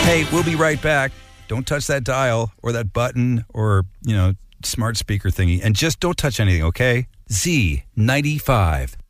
Hey, we'll be right back. Don't touch that dial or that button or, smart speaker thingy. And just don't touch anything, okay? Z95.